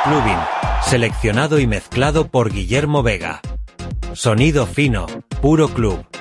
Clubbing, seleccionado y mezclado por Guillermo Vega. Sonido fino, puro club.